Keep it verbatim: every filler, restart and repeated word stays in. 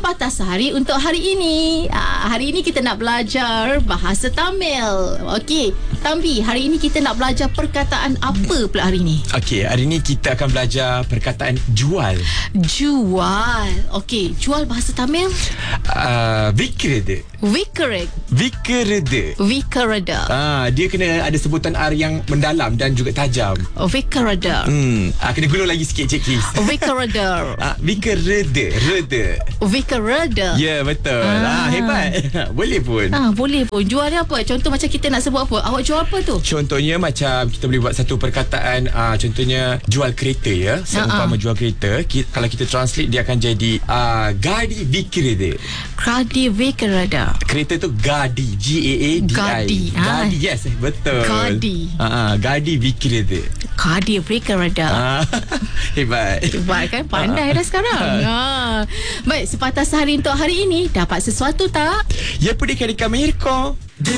sepatah sehari untuk hari ini. Ah, hari ini kita nak belajar bahasa Tamil. Okey, Tambi, hari ini kita nak belajar perkataan apa pula hari ini? Okey, hari ini kita akan belajar perkataan jual. Jual. Okey, jual bahasa Tamil? Uh, Vikrada. Vikrada. Vikrada. Vikrada. Ah, dia kena ada sebutan R yang mendalam dan juga tajam. Oh, Vikrada. Hmm, ah, kena gulung lagi sikit, Cik Kis. Vikrada. Ah, Vikrada. Reda. Vikrada. Ya, yeah, betul. Ah. ah, hebat. Boleh pun. Ah, boleh pun. Jual dia apa? Contoh macam kita nak sebut apa? Awak jual apa tu? Contohnya macam kita boleh buat satu perkataan, uh, contohnya jual kereta ya. Seumpama uh-uh. jual kereta, ki, kalau kita translate dia akan jadi uh, Gadi Vikrada. Gadi Vikrada. Kereta tu Gadi, G A A D I. Gadi. Gadi, yes, betul. Gadi. Ah, uh, Gadi Vikrada. Gadi Vikrada. Ah, hebat. Hebat kan? Pandai dah sekarang. Ah. Baik, sepatah sehari untuk hari ini. Dapat sesuatu tak? Ya, pudi kari kami